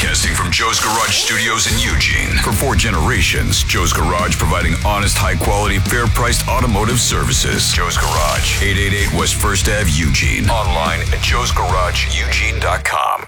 Broadcasting from Joe's Garage Studios in Eugene. For 4 generations, Joe's Garage providing honest, high-quality, fair-priced automotive services. Joe's Garage, 888 West 1st Ave, Eugene. Online at joesgarageeugene.com.